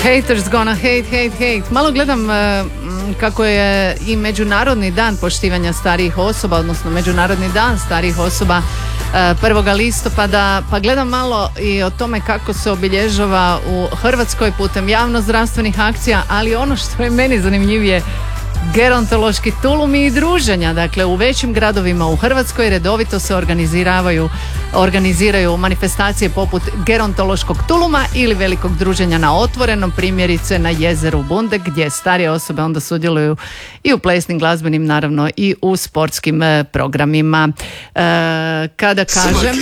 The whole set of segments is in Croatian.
Haters gonna hate. Malo gledam kako je i Međunarodni dan poštivanja starijih osoba, odnosno Međunarodni dan starijih osoba 1. listopada, pa gledam malo i o tome kako se obilježava u Hrvatskoj putem javno-zdravstvenih akcija, ali ono što je meni zanimljivije, gerontološki tulumi i druženja. Dakle, u većim gradovima u Hrvatskoj redovito se organiziraju manifestacije poput gerontološkog tuluma ili velikog druženja na otvorenom, primjerice na jezeru Bunde, gdje starije osobe onda sudjeluju i u plesnim, glazbenim, naravno i u sportskim programima. Kada kažem...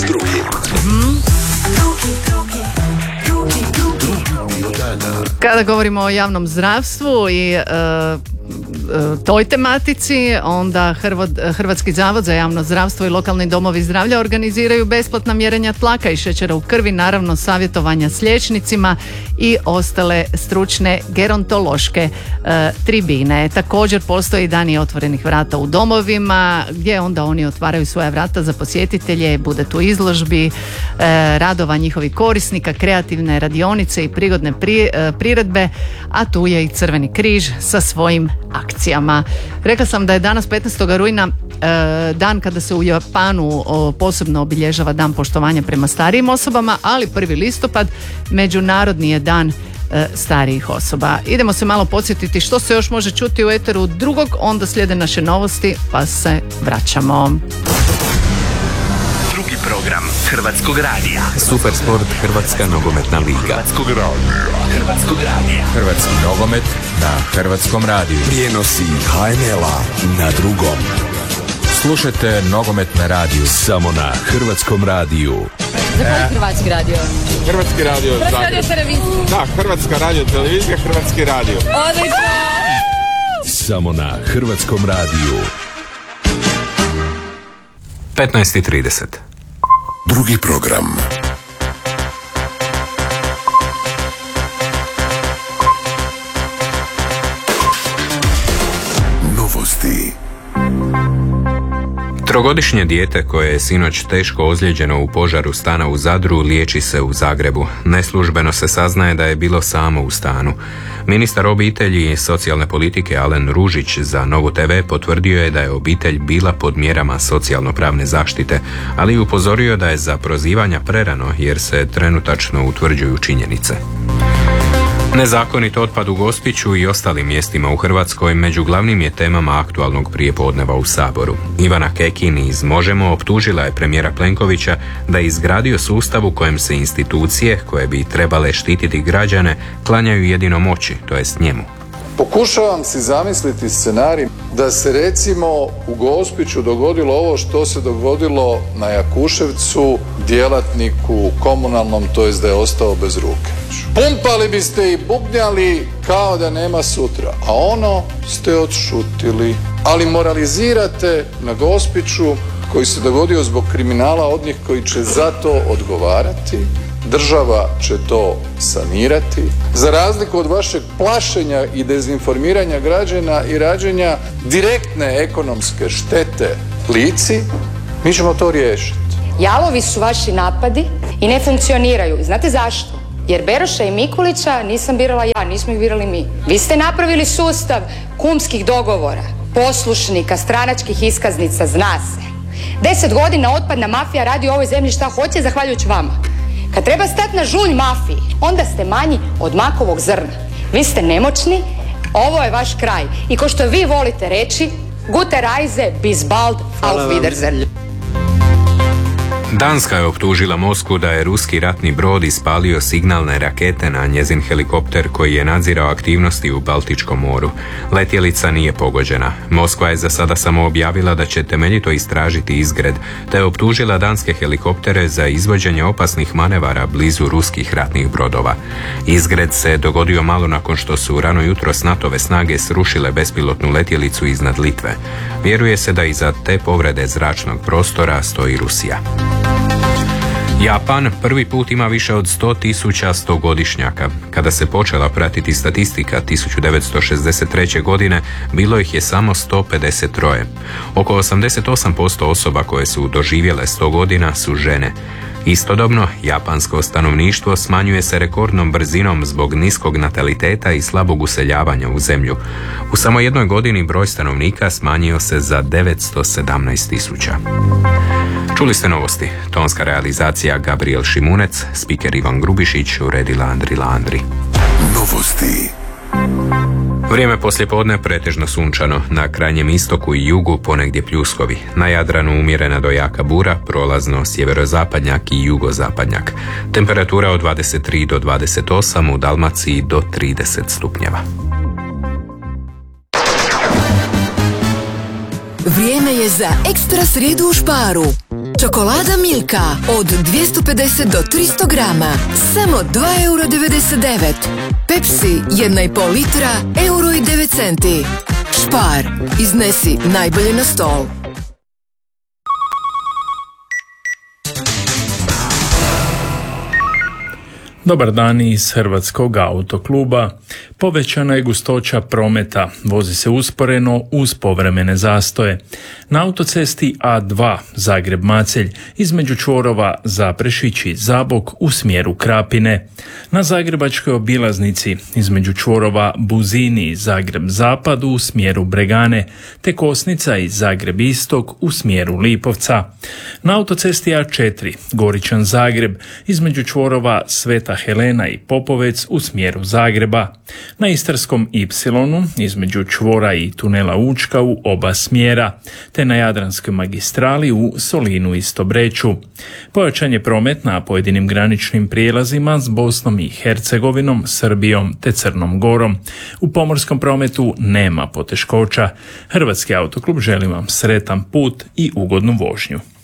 Kada govorimo o javnom zdravstvu i toj tematici, onda Hrvatski zavod za javno zdravstvo i lokalni domovi zdravlja organiziraju besplatna mjerenja tlaka i šećera u krvi, naravno savjetovanja s liječnicima i ostale stručne gerontološke tribine. Također postoji dani otvorenih vrata u domovima, gdje onda oni otvaraju svoja vrata za posjetitelje, bude tu izložbi, radova njihovih korisnika, kreativne radionice i prigodne priredbe, a tu je i Crveni križ sa svojim akcijama. Rekla sam da je danas 15. rujna dan kada se u Japanu posebno obilježava dan poštovanja prema starijim osobama, ali 1. listopad Međunarodni je dan starijih osoba. Idemo se malo podsjetiti što se još može čuti u eteru drugog, onda slijede naše novosti, pa se vraćamo. Drugi program Hrvatskog radija. Supersport, Hrvatska nogometna liga. Hrvatskog radija. Hrvatski nogomet na Hrvatskom radiju. Prijenosi HNL-a na drugom. Slušajte nogomet na radiju. Samo na Hrvatskom radiju. Hrvatski radio. Hrvatski radio. Hrvatska radio televizija. Da, Hrvatska radio televizija, Hrvatski radio. Odlično. Samo na Hrvatskom radiju. 15:30. Drugi program. Novosti. Trogodišnje dijete koje je sinoć teško ozlijeđeno u požaru stana u Zadru liječi se u Zagrebu. Neslužbeno se saznaje da je bilo samo u stanu. Ministar obitelji i socijalne politike Alen Ružić za Novu TV potvrdio je da je obitelj bila pod mjerama socijalno-pravne zaštite, ali upozorio da je za prozivanja prerano jer se trenutačno utvrđuju činjenice. Nezakonit otpad u Gospiću i ostalim mjestima u Hrvatskoj među glavnim je temama aktualnog prijepodneva u Saboru. Ivana Kekin iz Možemo optužila je premijera Plenkovića da je izgradio sustav u kojem se institucije koje bi trebale štititi građane klanjaju jedino moći, to jest njemu. Pokušavam si zamisliti scenarij da se recimo u Gospiću dogodilo ovo što se dogodilo na Jakuševcu djelatniku komunalnom, to jest da je ostao bez ruke. Pumpali biste i bubnjali kao da nema sutra, a ono ste odšutili. Ali moralizirate na Gospiću koji se dogodio zbog kriminala od njih koji će za to odgovarati. Država će to sanirati. Za razliku od vašeg plašenja i dezinformiranja građana i rađenja direktne ekonomske štete Lici, mi ćemo to riješiti. Jalovi su vaši napadi i ne funkcioniraju. Znate zašto? Jer Beroša i Mikulića nisam birala ja, nismo ih birali mi. Vi ste napravili sustav kumskih dogovora, poslušnika, stranačkih iskaznica, zna se. 10 godina otpadna mafija radi u ovoj zemlji šta hoće zahvaljujući vama. Kad treba stati na žulj mafiji, onda ste manji od makovog zrna. Vi ste nemoćni, ovo je vaš kraj. I ko što vi volite reći, gute Reise, bis bald, auf Wiedersehen. Danska je optužila Moskvu da je ruski ratni brod ispalio signalne rakete na njezin helikopter koji je nadzirao aktivnosti u Baltičkom moru. Letjelica nije pogođena. Moskva je za sada samo objavila da će temeljito istražiti izgred, te je optužila danske helikoptere za izvođenje opasnih manevara blizu ruskih ratnih brodova. Izgred se dogodio malo nakon što su rano jutros NATO-ve snage srušile bespilotnu letjelicu iznad Litve. Vjeruje se da iza te povrede zračnog prostora stoji Rusija. Japan prvi put ima više od 100.000 stogodišnjaka. Kada se počela pratiti statistika 1963. godine, bilo ih je samo 153. Oko 88% osoba koje su doživjele 100 godina su žene. Istodobno, japansko stanovništvo smanjuje se rekordnom brzinom zbog niskog nataliteta i slabog useljavanja u zemlju. U samo jednoj godini broj stanovnika smanjio se za 917.000. Čuli ste novosti. Tonska realizacija Gabriel Šimunec, spiker Ivan Grubišić, uredila Andri Landri. Novosti. Vrijeme poslijepodne pretežno sunčano, na krajnjem istoku i jugu ponegdje pljuskovi. Na Jadranu umjerena do jaka bura, prolazno sjeverozapadnjak i jugozapadnjak. Temperatura od 23 do 28, u Dalmaciji do 30 stupnjeva. Vrijeme je za ekstra srijedu u Sparu. Čokolada Milka od 250 do 300 grama, samo 2,99 €. Pepsi 1,5 litra, €1,09. Spar, iznesi najbolje na stol. Dobar dan iz Hrvatskog autokluba. Povećana je gustoća prometa, vozi se usporeno uz povremene zastoje. Na autocesti A2 Zagreb-Macelj između čvorova Zaprešić i Zabok u smjeru Krapine. Na zagrebačkoj obilaznici između čvorova Buzini i Zagreb-Zapad u smjeru Bregane, te Kosnica i Zagreb-Istok u smjeru Lipovca. Na autocesti A4 Goričan-Zagreb između čvorova Sveta Helena i Popovec u smjeru Zagreba. Na Istarskom Y između čvora i tunela Učka u oba smjera, te na Jadranskoj magistrali u Solinu i Stobreću. Pojačan je promet na pojedinim graničnim prijelazima s Bosnom i Hercegovinom, Srbijom te Crnom Gorom. U pomorskom prometu nema poteškoća. Hrvatski autoklub želi vam sretan put i ugodnu vožnju.